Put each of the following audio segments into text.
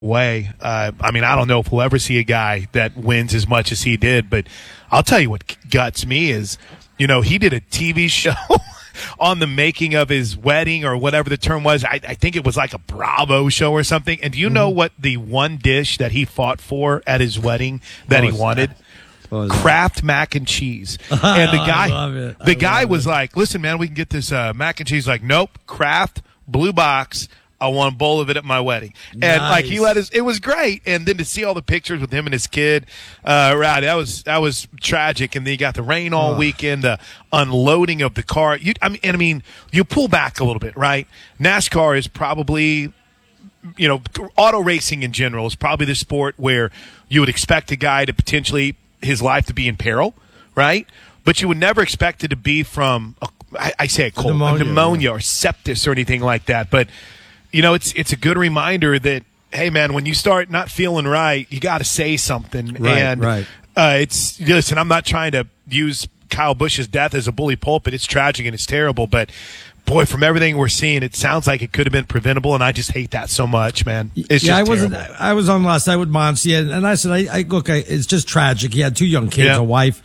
way. I mean, I don't know if we'll ever see a guy that wins as much as he did, but I'll tell you what guts me is, he did a TV show on the making of his wedding or whatever the term was. I think it was like a Bravo show or something. And do you know what the one dish that he fought for at his wedding that he wanted? Kraft mac and cheese. And the guy was like, listen, man, we can get this mac and cheese. Like, nope, Kraft, blue box. I want a bowl of it at my wedding. And it was great. And then to see all the pictures with him and his kid, that was tragic. And then you got the rain all weekend, the unloading of the car. You pull back a little bit, right? NASCAR is probably, auto racing in general is probably the sport where you would expect a guy to potentially his life to be in peril, right? But you would never expect it to be from a pneumonia or sepsis or anything like that. But it's a good reminder that, hey, man, when you start not feeling right, you got to say something. Right. Listen, I'm not trying to use Kyle Busch's death as a bully pulpit. It's tragic and it's terrible, but boy, from everything we're seeing, it sounds like it could have been preventable, and I just hate that so much, man. It's just terrible. I was on last night with Monty, and I said, it's just tragic. He had 2 young kids, a wife.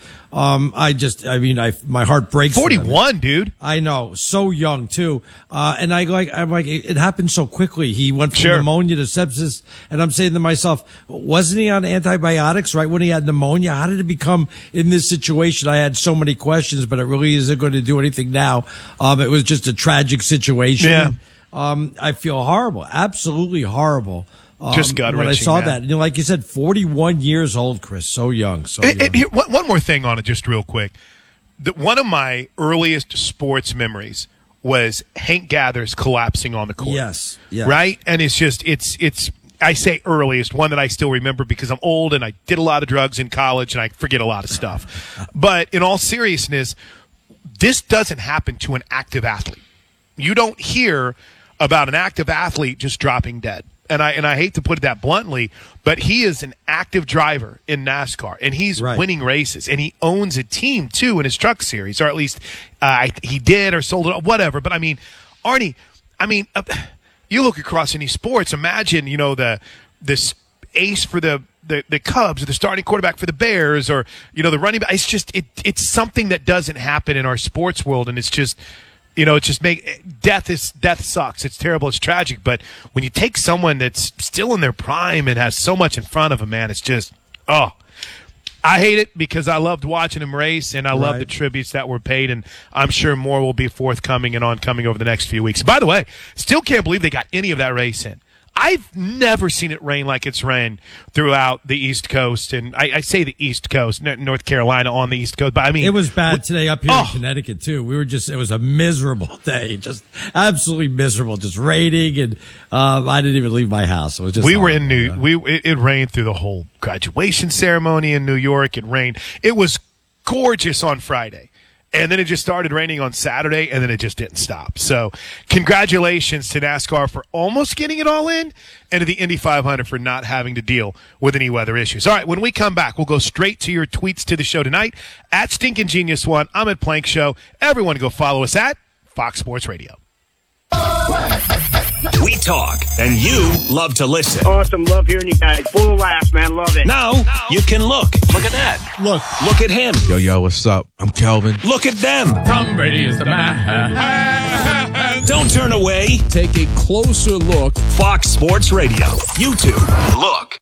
My heart breaks. 41, dude. I know, so young too. And I'm like, it happened so quickly. He went from pneumonia to sepsis, and I'm saying to myself, wasn't he on antibiotics right when he had pneumonia? How did it become in this situation? I had so many questions, but it really isn't going to do anything now. It was just a tragic situation. Yeah. I feel horrible, absolutely horrible. Just gut-wrenching, when I saw that, like you said, 41 years old, Chris, so young. And here, one more thing on it, just real quick. One of my earliest sports memories was Hank Gathers collapsing on the court. Yes. Right? And it's I say earliest, one that I still remember because I'm old and I did a lot of drugs in college and I forget a lot of stuff. But in all seriousness, this doesn't happen to an active athlete. You don't hear about an active athlete just dropping dead. And I hate to put it that bluntly, but he is an active driver in NASCAR, and he's winning races, and he owns a team too in his truck series, or at least he did or sold it, whatever. But Arnie, you look across any sports. Imagine this ace for the Cubs, or the starting quarterback for the Bears, or the running back. It's just it's something that doesn't happen in our sports world, and it's just. Death sucks. It's terrible. It's tragic. But when you take someone that's still in their prime and has so much in front of them, man, it's just, I hate it because I loved watching him race and I love the tributes that were paid, and I'm sure more will be forthcoming and oncoming over the next few weeks. By the way, still can't believe they got any of that race in. I've never seen it rain like it's rained throughout the East Coast, and I say the East Coast, North Carolina on the East Coast, but I mean... It was bad today up here in Connecticut, too. It was a miserable day, just absolutely miserable, just raining, and I didn't even leave my house. It was just... It rained through the whole graduation ceremony in New York. It rained. It was gorgeous on Friday. And then it just started raining on Saturday, and then it just didn't stop. So congratulations to NASCAR for almost getting it all in, and to the Indy 500 for not having to deal with any weather issues. All right, when we come back, we'll go straight to your tweets to the show tonight. At Stinkin' Genius One, I'm at Plank Show. Everyone go follow us at Fox Sports Radio. We talk, and you love to listen. Awesome. Love hearing you guys. Full of laughs, man. Love it. Now you can look. Look at that. Look at him. Yo, what's up? I'm Kelvin. Look at them. Tom Brady is the man. Don't turn away. Take a closer look. Fox Sports Radio. YouTube. Look.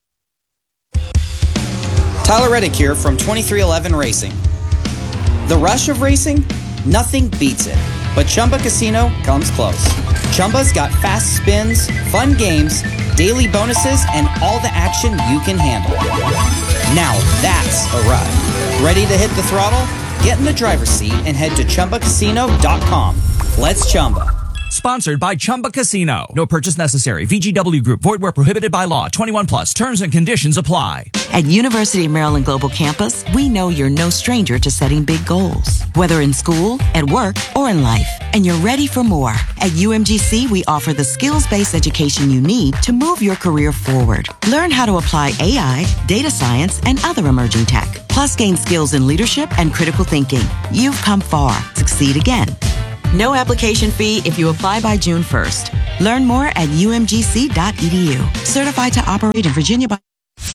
Tyler Reddick here from 2311 Racing. The rush of racing? Nothing beats it. But Chumba Casino comes close. Chumba's got fast spins, fun games, daily bonuses, and all the action you can handle. Now that's a ride. Ready to hit the throttle? Get in the driver's seat and head to ChumbaCasino.com. Let's Chumba. Sponsored by Chumba Casino. No purchase necessary. VGW Group. Void where prohibited by law. 21 plus. Terms and conditions apply. At University of Maryland Global Campus, we know you're no stranger to setting big goals. Whether in school, at work, or in life. And you're ready for more. At UMGC, we offer the skills-based education you need to move your career forward. Learn how to apply AI, data science, and other emerging tech. Plus gain skills in leadership and critical thinking. You've come far. Succeed again. No application fee if you apply by June 1st. Learn more at umgc.edu. Certified to operate in Virginia by...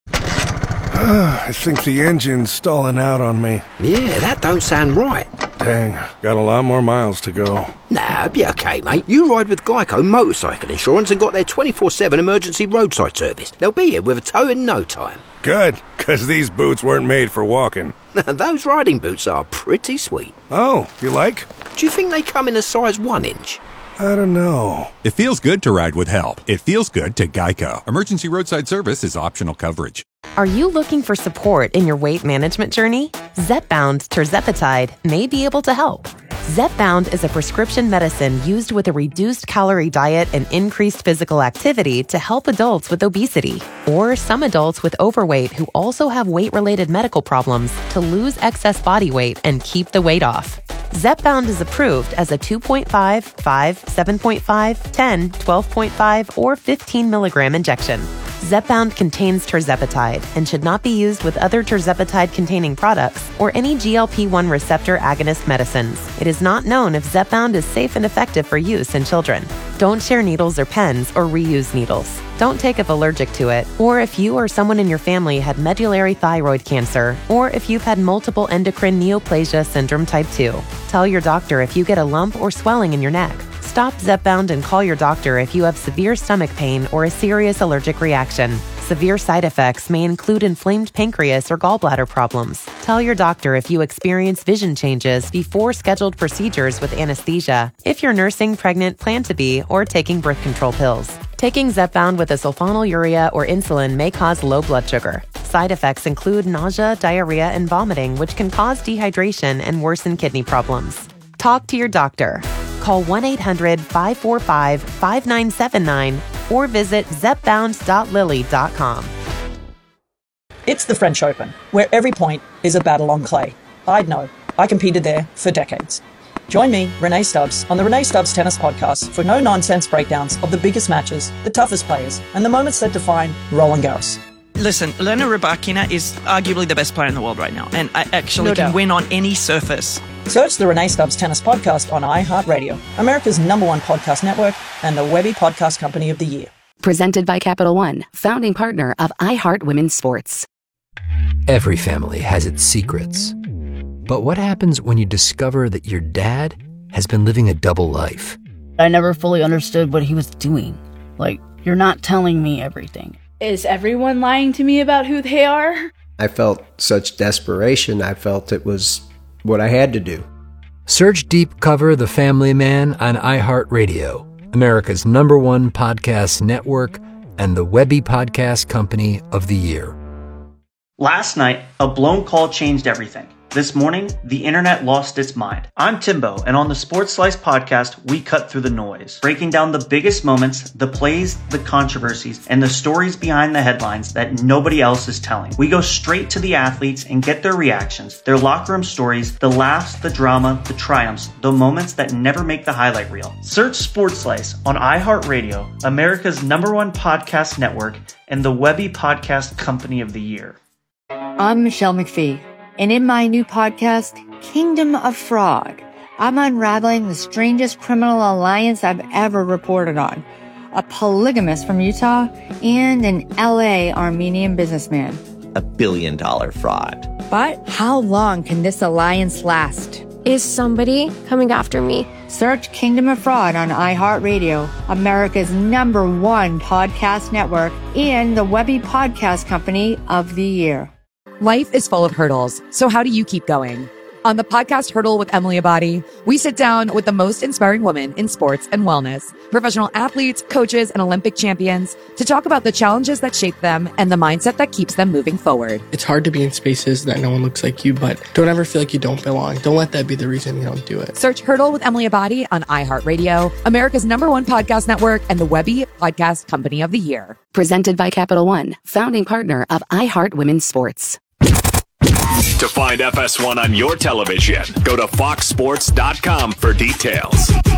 I think the engine's stalling out on me. Yeah, that don't sound right. Dang, got a lot more miles to go. Nah, be okay, mate. You ride with Geico Motorcycle Insurance and got their 24/7 emergency roadside service. They'll be here with a tow in no time. Good, because these boots weren't made for walking. Those riding boots are pretty sweet. Oh, you like? Do you think they come in a size 1 inch? I don't know. It feels good to ride with help. It feels good to Geico. Emergency roadside service is optional coverage. Are you looking for support in your weight management journey? Zepbound tirzepatide may be able to help. Zepbound is a prescription medicine used with a reduced calorie diet and increased physical activity to help adults with obesity or some adults with overweight who also have weight-related medical problems to lose excess body weight and keep the weight off. Zepbound is approved as a 2.5, 5, 7.5, 10, 12.5, or 15 milligram injection. Zepbound contains tirzepatide and should not be used with other tirzepatide-containing products or any GLP-1 receptor agonist medicines. It is not known if Zepbound is safe and effective for use in children. Don't share needles or pens or reuse needles. Don't take if allergic to it, or if you or someone in your family had medullary thyroid cancer, or if you've had multiple endocrine neoplasia syndrome type 2. Tell your doctor if you get a lump or swelling in your neck. Stop Zepbound and call your doctor if you have severe stomach pain or a serious allergic reaction. Severe side effects may include inflamed pancreas or gallbladder problems. Tell your doctor if you experience vision changes before scheduled procedures with anesthesia, if you're nursing, pregnant, plan to be, or taking birth control pills. Taking Zepbound with a sulfonylurea or insulin may cause low blood sugar. Side effects include nausea, diarrhea, and vomiting, which can cause dehydration and worsen kidney problems. Talk to your doctor. Call 1-800-545-5979 or visit zepbound.lily.com. It's the French Open, where every point is a battle on clay. I'd know. I competed there for decades. Join me, Renee Stubbs, on the Renee Stubbs Tennis Podcast for no-nonsense breakdowns of the biggest matches, the toughest players, and the moments that define Roland Garros. Listen, Elena Rybakina is arguably the best player in the world right now, and I actually can win on any surface. Search the Renee Stubbs Tennis Podcast on iHeartRadio, America's #1 podcast network, and the Webby Podcast Company of the Year. Presented by Capital One, founding partner of iHeart Women's Sports. Every family has its secrets. But what happens when you discover that your dad has been living a double life? I never fully understood what he was doing. Like, you're not telling me everything. Is everyone lying to me about who they are? I felt such desperation. I felt it was what I had to do. Search Deep Cover The Family Man on iHeartRadio, America's #1 podcast network, and the Webby Podcast Company of the Year. Last night, a blown call changed everything. This morning, the internet lost its mind. I'm Timbo, and on the Sports Slice podcast, we cut through the noise, breaking down the biggest moments, the plays, the controversies, and the stories behind the headlines that nobody else is telling. We go straight to the athletes and get their reactions, their locker room stories, the laughs, the drama, the triumphs, the moments that never make the highlight reel. Search Sports Slice on iHeartRadio, America's #1 podcast network, and the Webby Podcast Company of the Year. I'm Michelle McPhee. And in my new podcast, Kingdom of Fraud, I'm unraveling the strangest criminal alliance I've ever reported on. A polygamist from Utah and an LA Armenian businessman. $1 billion fraud. But how long can this alliance last? Is somebody coming after me? Search Kingdom of Fraud on iHeartRadio, America's #1 podcast network, and the Webby Podcast Company of the Year. Life is full of hurdles, so how do you keep going? On the podcast Hurdle with Emily Abadi, we sit down with the most inspiring women in sports and wellness, professional athletes, coaches, and Olympic champions to talk about the challenges that shape them and the mindset that keeps them moving forward. It's hard to be in spaces that no one looks like you, but don't ever feel like you don't belong. Don't let that be the reason you don't do it. Search Hurdle with Emily Abadi on iHeartRadio, America's #1 podcast network, and the Webby Podcast Company of the Year. Presented by Capital One, founding partner of iHeart Women's Sports. To find FS1 on your television, go to foxsports.com for details.